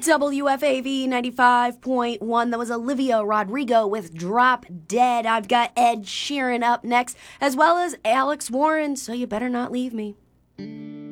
WFAV 95.1. That was Olivia Rodrigo with Drop Dead. I've got Ed Sheeran up next, as well as Alex Warren, so you better not leave me.